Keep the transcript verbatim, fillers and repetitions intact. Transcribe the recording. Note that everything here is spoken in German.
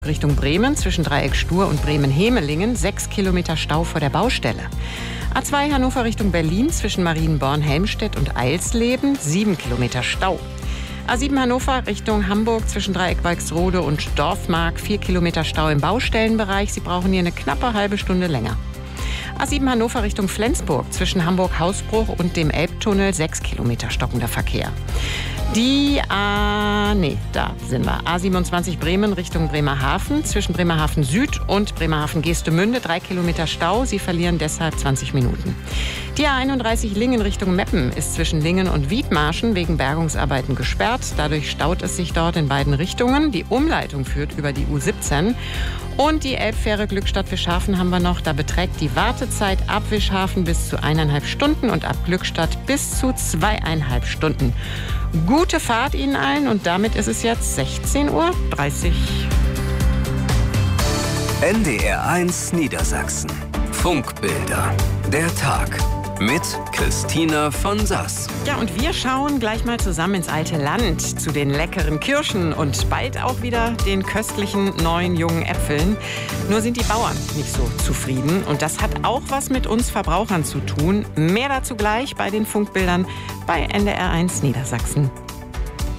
Richtung Bremen zwischen Dreieck Stur und Bremen-Hemelingen, sechs Kilometer Stau vor der Baustelle. A zwei Hannover Richtung Berlin zwischen Marienborn, Helmstedt und Eilsleben, sieben Kilometer Stau. A sieben Hannover Richtung Hamburg zwischen Dreieck Walksrode und Dorfmark, vier Kilometer Stau im Baustellenbereich. Sie brauchen hier eine knappe halbe Stunde länger. A sieben Hannover Richtung Flensburg zwischen Hamburg-Hausbruch und dem Elbtunnel, sechs Kilometer stockender Verkehr. Die A, nee, da sind wir. A siebenundzwanzig Bremen Richtung Bremerhaven zwischen Bremerhaven Süd und Bremerhaven Geestemünde, drei Kilometer Stau. Sie verlieren deshalb zwanzig Minuten. Die A einunddreißig Lingen Richtung Meppen ist zwischen Lingen und Wiedmarschen wegen Bergungsarbeiten gesperrt. Dadurch staut es sich dort in beiden Richtungen. Die Umleitung führt über die U siebzehn. Und die Elbfähre Glückstadt-Wischhafen haben wir noch. Da beträgt die Wartezeit ab Wischhafen bis zu eineinhalb Stunden und ab Glückstadt bis zu zweieinhalb Stunden. Gute Fahrt Ihnen allen und damit ist es jetzt sechzehn Uhr dreißig. N D R eins Niedersachsen. Funkbilder. Der Tag. Mit Christina von Sass. Ja, und wir schauen gleich mal zusammen ins alte Land zu den leckeren Kirschen und bald auch wieder den köstlichen neuen jungen Äpfeln. Nur sind die Bauern nicht so zufrieden und das hat auch was mit uns Verbrauchern zu tun. Mehr dazu gleich bei den Funkbildern bei N D R eins Niedersachsen.